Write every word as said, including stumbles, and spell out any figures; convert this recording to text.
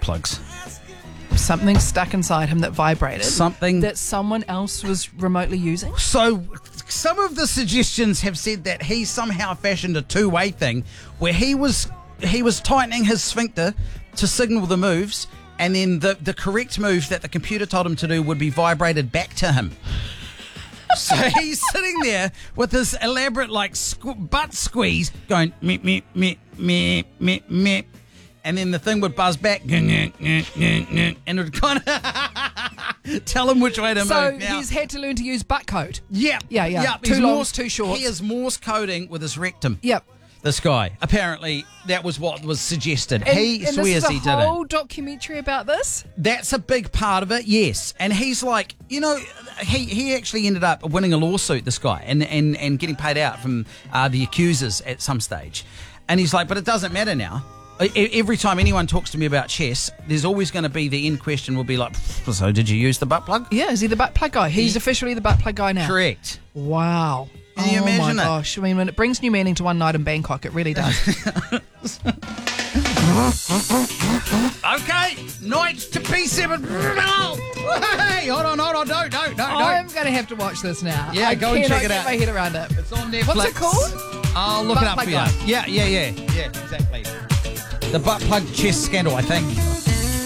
plugs. Something stuck inside him that vibrated. Something that someone else was remotely using. So, some of the suggestions have said that he somehow fashioned a two-way thing where he was he was tightening his sphincter to signal the moves, and then the, the correct move that the computer told him to do would be vibrated back to him. So he's sitting there with this elaborate like squ- butt squeeze going me me me me me me. And then the thing would buzz back, and it would kind of tell him which way to so move. So Now, he's had to learn to use butt code. Yep. Yeah, yeah. Yep. Too He's long, Morse, too short. He is Morse coding with his rectum. Yep. This guy. Apparently, that was what was suggested. And, he and swears this is he a did it. whole documentary about this? That's a big part of it, yes. And he's like, you know, he, he actually ended up winning a lawsuit, this guy, and, and, and getting paid out from uh, the accusers at some stage. And he's like, but it doesn't matter now. Every time anyone talks to me about chess, there's always going to be the end question will be like, so did you use the butt plug? Yeah, is he the butt plug guy? He's he, officially the butt plug guy now. Correct. Wow. Can you oh imagine my it? gosh. I mean, when it brings new meaning to one night in Bangkok, it really does. Okay, night to P seven. Hey, hold on, hold on, no, no, no, no. I'm going to have to watch this now. Yeah, I go and check it get out. my head around it. It's on Netflix. What's it called? I'll look Butt it up plug for guy. you. Yeah, yeah, yeah. Yeah, exactly. The butt plug chess scandal, I think.